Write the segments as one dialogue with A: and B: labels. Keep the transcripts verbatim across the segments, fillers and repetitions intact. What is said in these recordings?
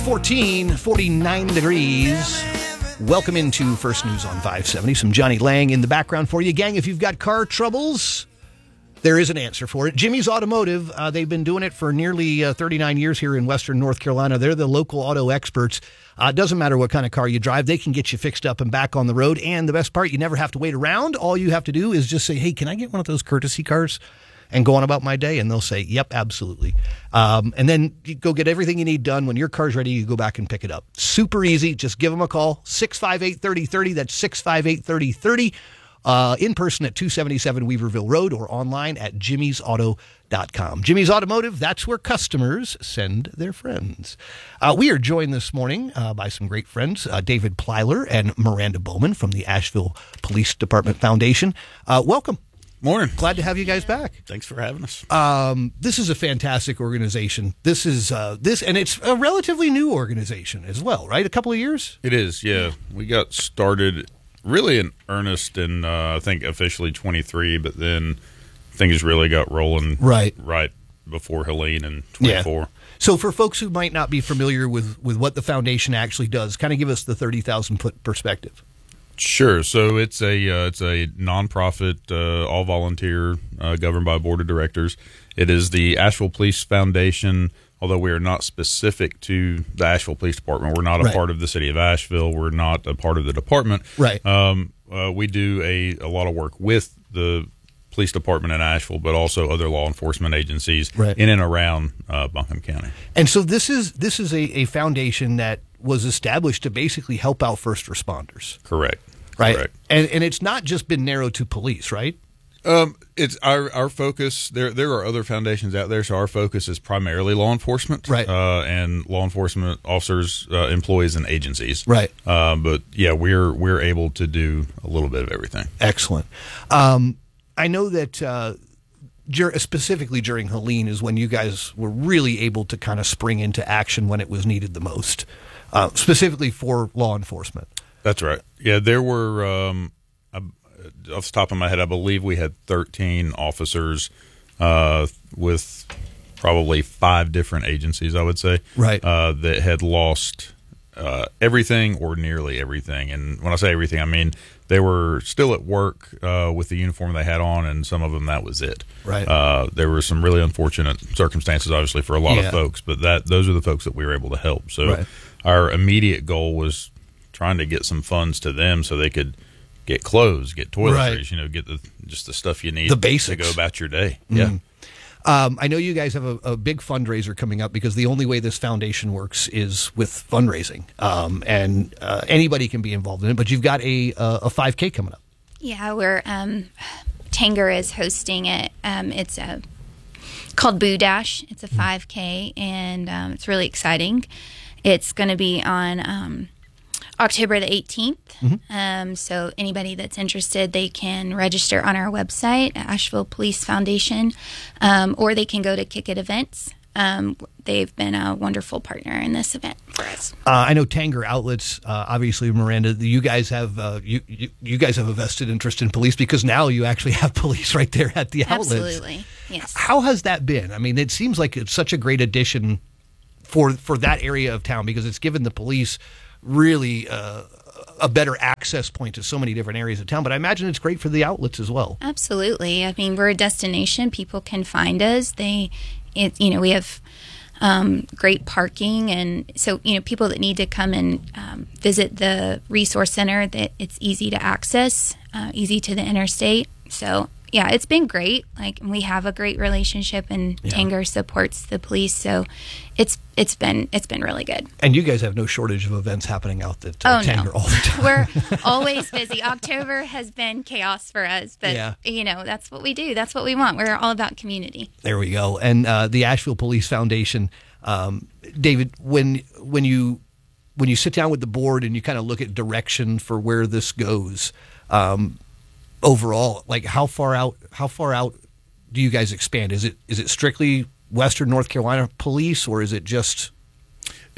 A: fourteen, forty-nine degrees. Welcome into First News on five seventy. Some Johnny Lang in the background for you. Gang, if you've got car troubles, there is an answer for it. Jimmy's Automotive, uh, they've been doing it for nearly uh, thirty-nine years here in Western North Carolina. They're the local auto experts. Uh, it doesn't matter what kind of car you drive. They can get you fixed up and back on the road. And the best part, you never have to wait around. All you have to do is just say, hey, can I get one of those courtesy cars? And go on about my day, and they'll say, yep, absolutely. Um, and then you go get everything you need done. When your car's ready, you go back and pick it up. Super easy. Just give them a call, six five eight, three oh three oh. That's six five eight, three oh three oh. Uh, in person at two seventy-seven Weaverville Road or online at jimmys auto dot com. Jimmy's Automotive, that's where customers send their friends. Uh, we are joined this morning uh, by some great friends, uh, David Plyler and Miranda Bowman from the Asheville Police Department Foundation. Uh, welcome.
B: Morning.
A: Glad to have you guys back.
B: Thanks for having us.
A: Um, this is a fantastic organization. This is uh, this, and it's a relatively new organization as well, right? A couple of years.
B: It is, yeah. We got started really in earnest in uh, I think officially twenty-three, but then things really got rolling
A: right
B: right before Helene in twenty-four.
A: Yeah. So for folks who might not be familiar with with what the foundation actually does, kind of give us the thirty thousand foot perspective.
B: Sure. So it's a uh, it's a nonprofit, uh, all volunteer, uh, governed by a board of directors. It is the Asheville Police Foundation. Although we are not specific to the Asheville Police Department, we're not a
A: right.
B: part of the city of Asheville. We're not a part of the department.
A: Right.
B: Um, uh, we do a, a lot of work with the police department in Asheville, but also other law enforcement agencies
A: right.
B: in and around uh, Buncombe County.
A: And so this is this is a, a foundation that was established to basically help out first responders.
B: Correct.
A: Right.
B: Correct.
A: And and it's not just been narrowed to police, right?
B: Um, it's our our focus. There there are other foundations out there, so our focus is primarily law enforcement,
A: right?
B: Uh, and law enforcement officers, uh, employees, and agencies,
A: right?
B: Uh, but yeah, we're we're able to do a little bit of everything.
A: Excellent. Um, I know that uh, dur- specifically during Helene is when you guys were really able to kind of spring into action when it was needed the most, uh, specifically for law enforcement.
B: That's right. Yeah, there were, um, I, off the top of my head, I believe we had thirteen officers uh, with probably five different agencies, I would say,
A: right,
B: uh, that had lost uh, everything or nearly everything. And when I say everything, I mean they were still at work uh, with the uniform they had on, and some of them, that was it.
A: Right.
B: Uh, there were some really unfortunate circumstances, obviously, for a lot
A: yeah.
B: of folks, but that those are the folks that we were able to help. So
A: right.
B: our immediate goal was trying to get some funds to them so they could get clothes, get toiletries, right. you know, get the just the stuff you need
A: the basics.
B: to go about your day.
A: Mm.
B: Yeah.
A: Um, I know you guys have a, a big fundraiser coming up because the only way this foundation works is with fundraising, um, and uh, anybody can be involved in it. But you've got a a five K coming up.
C: Yeah, we're um, Tanger is hosting it. Um, it's a called Boo Dash. It's a five K, and um, it's really exciting. It's going to be on Um, October the eighteenth. Mm-hmm. Um, so anybody that's interested, they can register on our website, Asheville Police Foundation, um, or they can go to Kick It Events. Um, they've been a wonderful partner in this event for us.
A: Uh, I know Tanger Outlets, uh, obviously, Miranda, you guys have uh, you, you you guys have a vested interest in police because now you actually have police right there at the outlets.
C: Absolutely, yes.
A: How has that been? I mean, it seems like it's such a great addition for for that area of town because it's given the police really uh, a better access point to so many different areas of town. But I imagine it's great for the outlets as well.
C: Absolutely. I mean, we're a destination. People can find us. They, it, you know, we have um, great parking. And so, you know, people that need to come and um, visit the resource center, that it's easy to access, uh, easy to the interstate. So, yeah, it's been great. Like, we have a great relationship, and yeah. Tanger supports the police, so it's it's been it's been really good.
A: And you guys have no shortage of events happening out at uh,
C: oh,
A: Tanger
C: no.
A: all the time.
C: We're always busy. October has been chaos for us, but
A: yeah.
C: you know, that's what we do. That's what we want. We're all about community.
A: There we go. And uh, the Asheville Police Foundation, um, David, when when you when you sit down with the board and you kind of look at direction for where this goes. Um, Overall, like how far out? How far out do you guys expand? Is it is it strictly Western North Carolina police, or is it just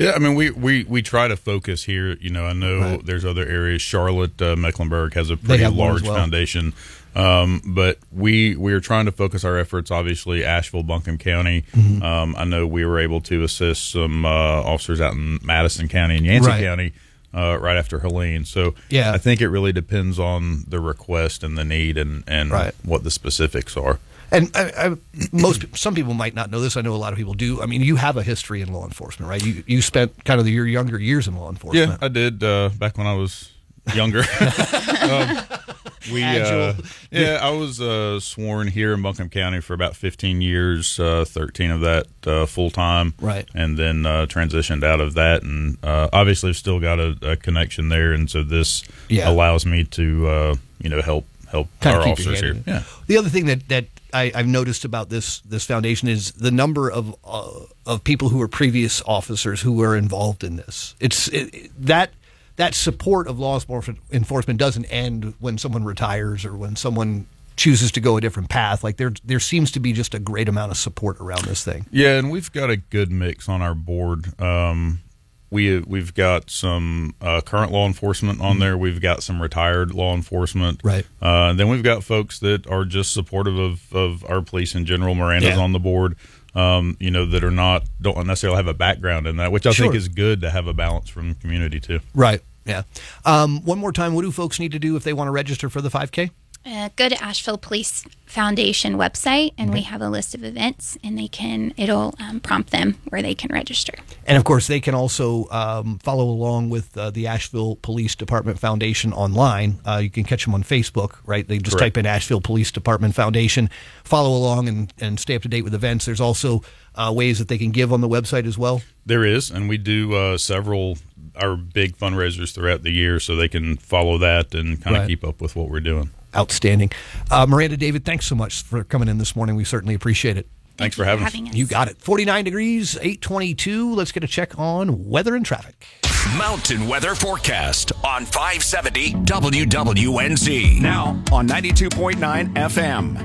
B: Yeah, I mean, we, we, we try to focus here. You know, I know right. there's other areas. Charlotte, uh, Mecklenburg has a pretty large well. foundation. Um, but we we are trying to focus our efforts, obviously, Asheville, Buncombe County. Mm-hmm. Um, I know we were able to assist some uh, officers out in Madison County and Yancey right. County uh, right after Helene. So yeah. I think it really depends on the request and the need and, and right. what the specifics are.
A: And I, I, most some people might not know this. I know a lot of people do. I mean, you have a history in law enforcement, right? You you spent kind of your younger years in law enforcement.
B: Yeah, I did uh, back when I was younger. um, we uh, yeah, I was uh, sworn here in Buncombe County for about fifteen years, uh, thirteen of that uh, full time,
A: right?
B: And then uh, transitioned out of that, and uh, obviously I've still got a, a connection there, and so this yeah. allows me to uh, you know help help
A: kind
B: our
A: of
B: officers here. Yeah.
A: The other thing that that I, I've noticed about this this foundation is the number of uh, of people who are previous officers who were involved in this. It's it, that that support of law enforcement doesn't end when someone retires or when someone chooses to go a different path. Like there there seems to be just a great amount of support around this thing.
B: Yeah, and we've got a good mix on our board. Um, we we've got some uh, current law enforcement on there. We've got some retired law enforcement.
A: Right.
B: Uh, and then we've got folks that are just supportive of, of our police in general. Miranda's yeah. on the board. Um, you know, that are not don't necessarily have a background in that, which I sure. think is good to have a balance from the community too.
A: Right. Yeah. Um, one more time, what do folks need to do if they want to register for the five K?
C: Uh, go to Asheville Police Foundation website, and okay. we have a list of events, and they can it'll um, prompt them where they can register.
A: And of course, they can also um, follow along with uh, the Asheville Police Department Foundation online. Uh, you can catch them on Facebook, right? They just Correct. type in Asheville Police Department Foundation, follow along, and, and stay up to date with events. There's also uh, ways that they can give on the website as well.
B: There is, and we do uh, several our big fundraisers throughout the year, so they can follow that and kind of right. keep up with what we're doing.
A: Outstanding. Uh, Miranda, David, thanks so much for coming in this morning. We certainly appreciate it.
B: Thanks for having,
C: having us.
B: us.
A: You got it. forty-nine degrees, eight twenty-two. Let's get a check on weather and traffic.
D: Mountain Weather Forecast on five seventy W W N Z. Now on ninety-two point nine F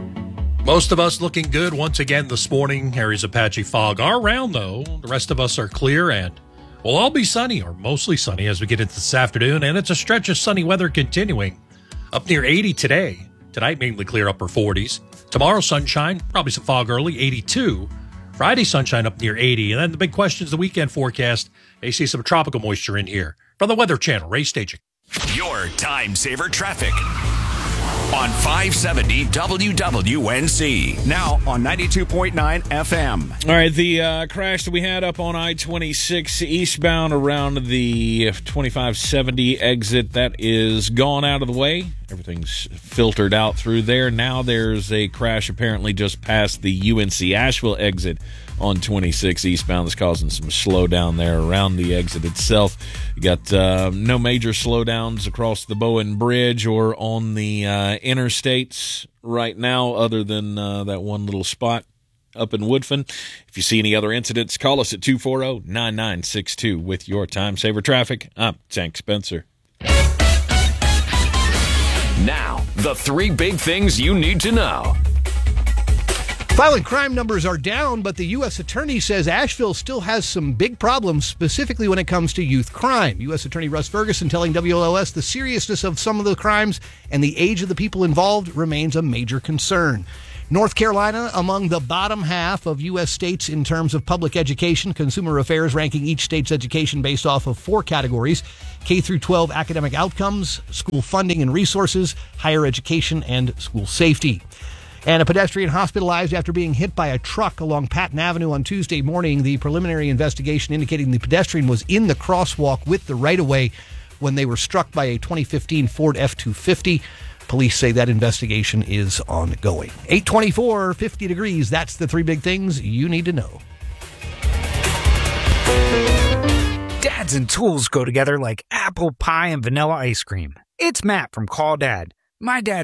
D: M.
E: Most of us looking good once again this morning. Areas of patchy fog are around, though. The rest of us are clear, and we'll all be sunny or mostly sunny as we get into this afternoon, and it's a stretch of sunny weather continuing. Up near eighty today. Tonight, mainly clear upper forties. Tomorrow, sunshine, probably some fog early, eighty-two. Friday, sunshine up near eighty. And then the big question is the weekend forecast. They see some tropical moisture in here. From the Weather Channel, Ray Staging.
D: Your time saver traffic on five seventy W W N Z. Now on ninety-two point nine F M.
F: All right, the uh, crash that we had up on I twenty-six eastbound around the twenty-five seventy exit, that is gone out of the way. Everything's filtered out through there. Now there's a crash apparently just past the U N C Asheville exit on twenty-six eastbound that's causing some slowdown there around the exit itself. You got uh, no major slowdowns across the Bowen Bridge or on the uh, interstates right now other than uh, that one little spot up in Woodfin. If you see any other incidents, call us at two four zero, nine nine six two with your Time Saver Traffic. I'm Tank Spencer.
D: Now, the three big things you need to know.
A: Violent crime numbers are down, but the U S Attorney says Asheville still has some big problems, specifically when it comes to youth crime. U S Attorney Russ Ferguson telling W L L S the seriousness of some of the crimes and the age of the people involved remains a major concern. North Carolina among the bottom half of U S states in terms of public education. Consumer Affairs ranking each state's education based off of four categories: K through twelve academic outcomes, school funding and resources, higher education, and school safety. And a pedestrian hospitalized after being hit by a truck along Patton Avenue on Tuesday morning. The preliminary investigation indicating the pedestrian was in the crosswalk with the right-of-way when they were struck by a twenty fifteen Ford F two fifty. Police say that investigation is ongoing. eight twenty-four, fifty degrees. That's the three big things you need to know.
G: Dads and tools go together like apple pie and vanilla ice cream. It's Matt from Call Dad. My dad's... T-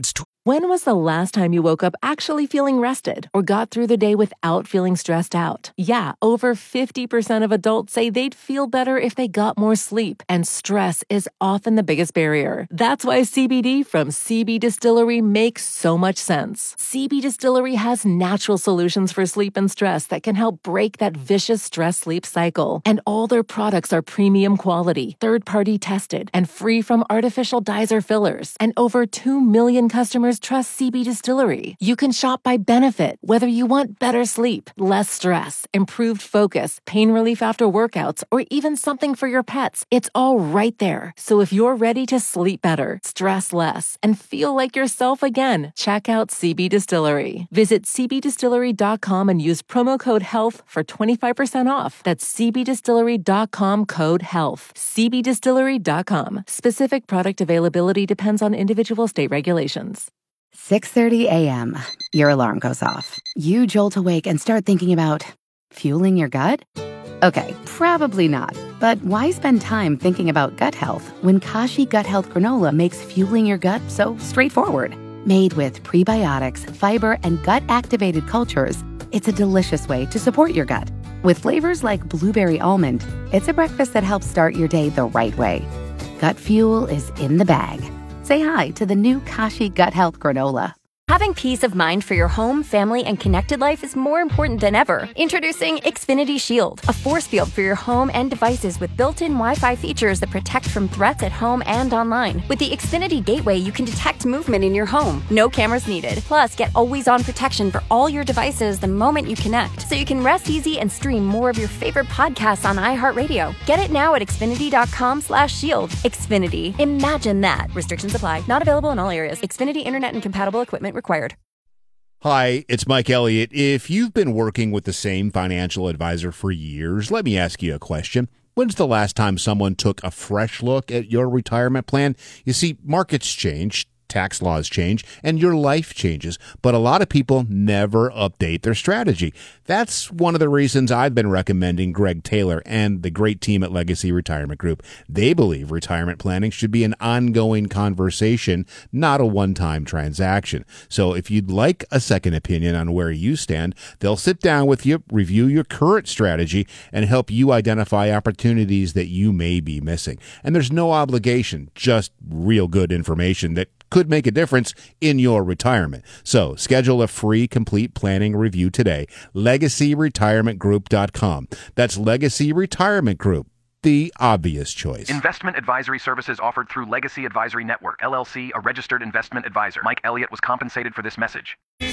H: When was the last time you woke up actually feeling rested or got through the day without feeling stressed out? Yeah, over fifty percent of adults say they'd feel better if they got more sleep, and stress is often the biggest barrier. That's why C B D from C B Distillery makes so much sense. C B Distillery has natural solutions for sleep and stress that can help break that vicious stress-sleep cycle. And all their products are premium quality, third-party tested, and free from artificial dyes or fillers. And over two million customers trust C B Distillery. You can shop by benefit, whether you want better sleep, less stress, improved focus, pain relief after workouts, or even something for your pets. It's all right there. So if you're ready to sleep better, stress less, and feel like yourself again, check out C B Distillery. Visit c b distillery dot com and use promo code HEALTH for twenty-five percent off. That's c b distillery dot com code HEALTH. c b distillery dot com. Specific product availability depends on individual state regulations.
I: six thirty a.m. Your alarm goes off. You jolt awake and start thinking about fueling your gut? Okay, probably not. But why spend time thinking about gut health when Kashi Gut Health Granola makes fueling your gut so straightforward? Made with prebiotics, fiber, and gut-activated cultures, it's a delicious way to support your gut. With flavors like blueberry almond, it's a breakfast that helps start your day the right way. Gut fuel is in the bag. Say hi to the new Kashi Gut Health Granola.
J: Having peace of mind for your home, family, and connected life is more important than ever. Introducing Xfinity Shield, a force field for your home and devices with built-in Wi-Fi features that protect from threats at home and online. With the Xfinity Gateway, you can detect movement in your home. No cameras needed. Plus, get always-on protection for all your devices the moment you connect, so you can rest easy and stream more of your favorite podcasts on iHeartRadio. Get it now at xfinity dot com slash shield. Xfinity. Imagine that. Restrictions apply. Not available in all areas. Xfinity Internet and compatible equipment required.
K: Hi, it's Mike Elliott. If you've been working with the same financial advisor for years, let me ask you a question. When's the last time someone took a fresh look at your retirement plan? You see, markets change, tax laws change, and your life changes, but a lot of people never update their strategy. That's one of the reasons I've been recommending Greg Taylor and the great team at Legacy Retirement Group. They believe retirement planning should be an ongoing conversation, not a one-time transaction. So if you'd like a second opinion on where you stand, they'll sit down with you, review your current strategy, and help you identify opportunities that you may be missing. And there's no obligation, just real good information that could make a difference in your retirement. So schedule a free complete planning review today. legacy retirement group dot com. That's Legacy Retirement Group, the obvious choice.
L: Investment advisory services offered through Legacy Advisory Network, L L C, a registered investment advisor. Mike Elliott was compensated for this message.